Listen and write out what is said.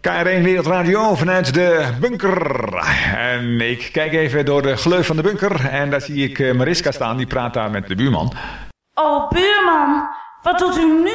KRO Wereldradio vanuit de bunker. En ik kijk even door de gleuf van de bunker en daar zie ik Mariska staan, die praat daar met de buurman. Oh, buurman, wat doet u nu